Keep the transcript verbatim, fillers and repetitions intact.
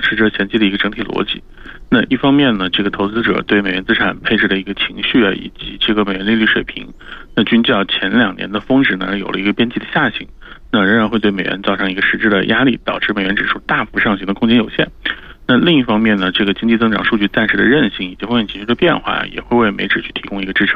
持着前期的一个整体逻辑。那一方面呢，这个投资者对美元资产配置的一个情绪啊，以及这个美元利率水平，那均较前两年的峰值呢有了一个边际的下行，那仍然会对美元造成一个实质的压力，导致美元指数大幅上行的空间有限。那另一方面呢，这个经济增长数据暂时的韧性以及风险情绪的变化，也会为美指去提供一个支撑。